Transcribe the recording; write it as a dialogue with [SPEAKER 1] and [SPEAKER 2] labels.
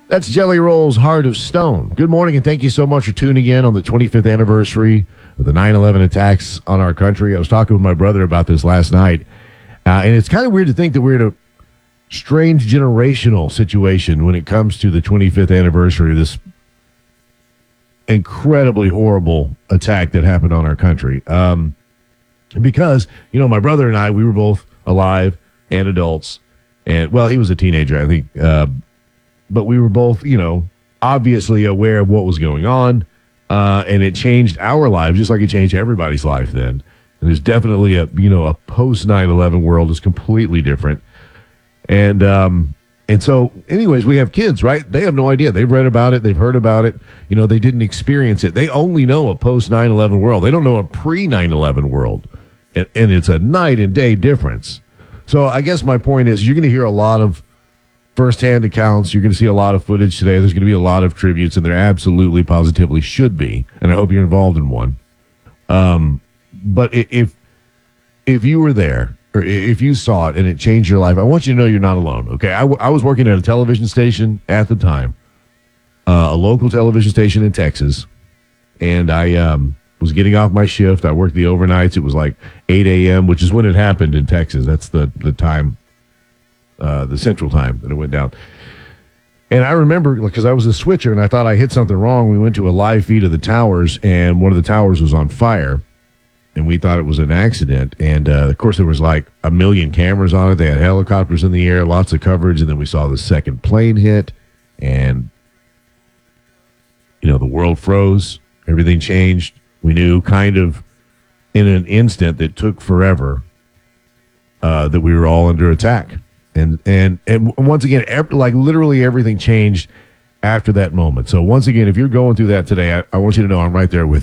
[SPEAKER 1] That's Jelly Roll's Heart of Stone. Good morning, and thank you so much for tuning in on the 25th anniversary of the 9/11 attacks on our country. I was talking with my brother about this last night, and it's kind of weird to think that we're in a strange generational situation when it comes to the 25th anniversary of this incredibly horrible attack that happened on our country. Because, my brother and I, we were both alive and adults, and, well, he was a teenager, I think, but we were both, obviously aware of what was going on, and it changed our lives just like it changed everybody's life then. And there's definitely a post 9/11 world is completely different. And so, anyways, we have kids, right? They have no idea. They've read about it. They've heard about it. They didn't experience it. They only know a post 9/11 world. They don't know a pre 9/11 world. And it's a night and day difference. So I guess my point is you're going to hear a lot of firsthand accounts. You're going to see a lot of footage today. There's going to be a lot of tributes, and there absolutely, positively should be. And I hope you're involved in one. But if you were there, or if you saw it and it changed your life, I want you to know you're not alone, okay? I was working at a television station at the time, a local television station in Texas, and I was getting off my shift. I worked the overnights. It was like 8 a.m., which is when it happened in Texas. That's the time, the central time that it went down. And I remember, because I was a switcher, and I thought I hit something wrong. We went to a live feed of the towers, and one of the towers was on fire. And we thought it was an accident. And, of course, there was like a million cameras on it. They had helicopters in the air, lots of coverage. And then we saw the second plane hit. And, the world froze. Everything changed. We knew kind of in an instant that took forever that we were all under attack. And once again, literally everything changed after that moment. So once again, if you're going through that today, I want you to know I'm right there with you.